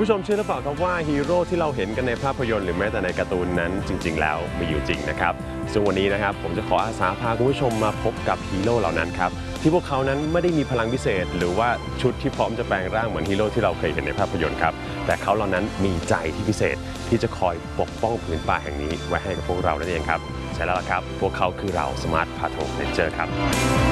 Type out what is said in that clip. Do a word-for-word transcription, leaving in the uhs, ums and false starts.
ผู้ชมเชื่อหรือเปล่าครับว่าฮีโร่ที่เราเห็นกันในภาพยนตร์หรือแม้แต่ในการ์ตูนนั้นจริงๆแล้วมีอยู่จริงนะครับซึ่งวันนี้นะครับผมจะขออาสาพาคุณผู้ชมมาพบกับฮีโร่เหล่านั้นครับที่พวกเขานั้นไม่ได้มีพลังพิเศษหรือว่าชุดที่พร้อมจะแปลงร่างเหมือนฮีโร่ที่เราเคยเห็นในภาพยนตร์ครับแต่เขาเหล่านั้นมีใจที่พิเศษที่จะคอยปกป้องผืนป่าแห่งนี้ไว้ให้กับพวกเรานั่นเองครับใช่แล้วล่ะครับพวกเขาคือเราสมาร์ทพาโทรเรนเจอร์ครับ